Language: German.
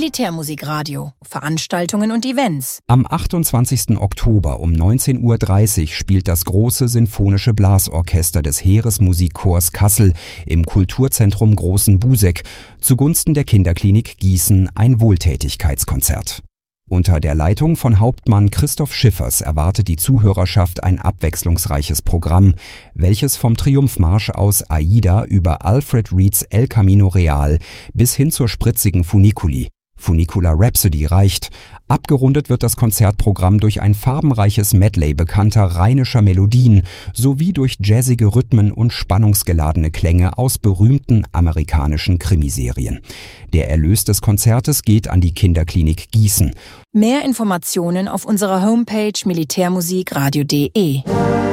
Militärmusikradio. Veranstaltungen und Events. Am 28. Oktober um 19:30 Uhr spielt das große Sinfonische Blasorchester des Heeresmusikchors Kassel im Kulturzentrum Großen Buseck zugunsten der Kinderklinik Gießen ein Wohltätigkeitskonzert. Unter der Leitung von Hauptmann Christoph Schiffers erwartet die Zuhörerschaft ein abwechslungsreiches Programm, welches vom Triumphmarsch aus Aida über Alfred Reeds El Camino Real bis hin zur spritzigen Funicula Rhapsody reicht. Abgerundet wird das Konzertprogramm durch ein farbenreiches Medley bekannter rheinischer Melodien sowie durch jazzige Rhythmen und spannungsgeladene Klänge aus berühmten amerikanischen Krimiserien. Der Erlös des Konzertes geht an die Kinderklinik Gießen. Mehr Informationen auf unserer Homepage militärmusikradio.de.